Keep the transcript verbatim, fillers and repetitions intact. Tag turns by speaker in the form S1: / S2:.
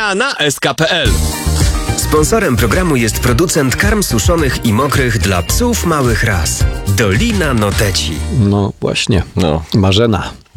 S1: Szczepienia na S K kropka P L.
S2: Sponsorem programu jest producent karm suszonych i mokrych dla psów małych ras. Dolina Noteci.
S3: No właśnie,
S4: No.
S3: Marzena.